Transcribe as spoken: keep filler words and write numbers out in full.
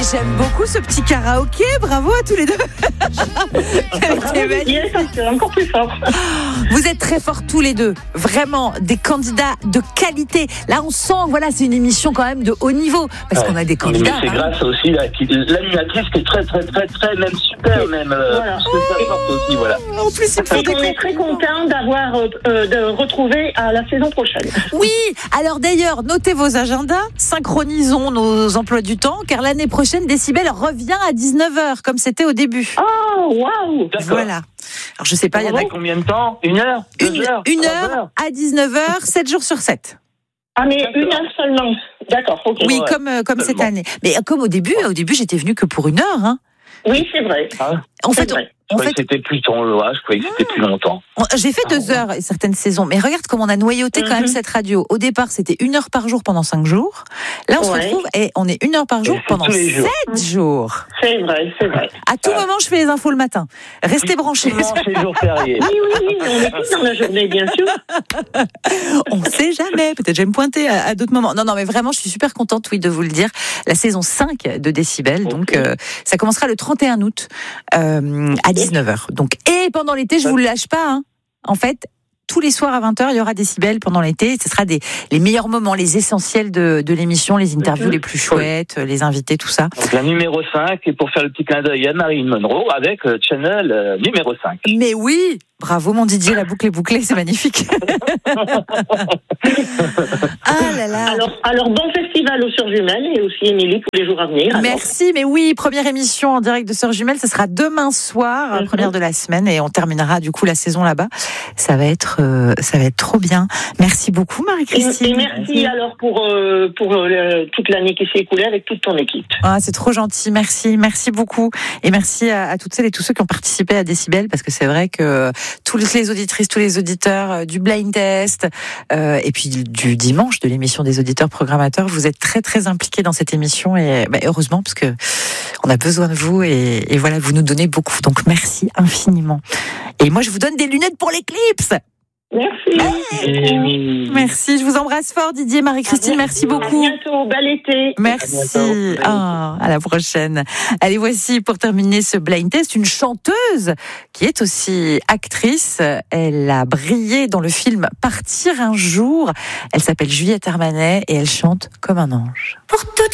j'aime beaucoup ce petit karaoké. Bravo à tous les deux. Yes, c'est encore plus fort. Vous êtes très forts tous les deux. Vraiment, des candidats de qualité. Là, on sent, voilà, c'est une émission quand même de haut niveau. Parce ouais. qu'on a des candidats. Mais c'est grâce aussi à l'animatrice qui est très, très, très, très, même super, même. Voilà. Super forte aussi, voilà. En plus, il faut on est très content d'avoir euh, de retrouver à la saison prochaine. Oui. Alors d'ailleurs, notez vos agendas, synchronisons nos emplois du temps, car l'année prochaine, Décibel revient à dix-neuf heures, comme c'était au début. Oh, waouh! Voilà. Alors je sais pas, il y en a combien de temps? Une heure? Deux une, heures? Une heure, heure à dix-neuf heures, sept jours sur sept. Ah mais D'accord. Une heure seulement. D'accord, ok. Oui, ouais. comme, comme cette année. Mais comme au début, au début, j'étais venue que pour une heure, hein. Oui, c'est vrai. Ah, en fait, vrai. Je en croyais fait, que c'était plus temps, ouais, je croyais que c'était plus longtemps. J'ai fait deux heures certaines saisons, mais regarde comment on a noyauté quand mm-hmm. même cette radio. Au départ, c'était une heure par jour pendant cinq jours. Là, on ouais. se retrouve et on est une heure par jour pendant sept jours. jours. C'est vrai, c'est vrai. À tout ah. moment, je fais les infos le matin. Restez branchés. C'est les jours fériés. Oui, oui, oui, on écoute dans la journée, bien sûr. On ne sait jamais. Peut-être je vais me pointer à, à d'autres moments. Non, non, mais vraiment, je suis super contente, oui, de vous le dire. La saison cinq de Décibel, okay. donc euh, ça commencera le trente et un août euh, à dix-neuf heures. Donc et pendant l'été, je vous le lâche pas. Hein. En fait, tous les soirs à vingt heures, il y aura Décibel pendant l'été. Ce sera des les meilleurs moments, les essentiels de, de l'émission, les interviews les plus chouettes, les invités, tout ça. Donc la numéro cinq, et pour faire le petit clin d'œil à Marilyn Monroe avec le channel euh, numéro cinq. Mais oui, bravo mon Didier, la boucle est bouclée, c'est magnifique. Ah là là. Alors, alors bon festival aux Sœurs Jumelles et aussi Émilie pour les jours à venir. Alors. Merci, mais oui, première émission en direct de Sœurs Jumelles, ce sera demain soir, mm-hmm. première de la semaine, et on terminera du coup la saison là-bas. Ça va être, euh, ça va être trop bien. Merci beaucoup Marie-Christine. Et, et merci, merci alors pour euh, pour euh, toute l'année qui s'est écoulée avec toute ton équipe. Ah, c'est trop gentil, merci, merci beaucoup, et merci à, à toutes celles et tous ceux qui ont participé à Décibel, parce que c'est vrai que toutes les auditrices, tous les auditeurs euh, du blind test, euh, et puis du dimanche de l'émission des auditeurs programmateurs, vous êtes très très impliqués dans cette émission, et bah, heureusement parce que on a besoin de vous, et, et voilà, vous nous donnez beaucoup, donc merci infiniment. Et moi je vous donne des lunettes pour l'éclipse. Merci. Hey. Merci, je vous embrasse fort Didier, Marie-Christine, merci beaucoup. À bientôt, bel été. Merci. À, oh, à la prochaine. Allez, voici pour terminer ce blind test une chanteuse qui est aussi actrice. Elle a brillé dans le film Partir un jour. Elle s'appelle Juliette Armanet et elle chante comme un ange. Pour toute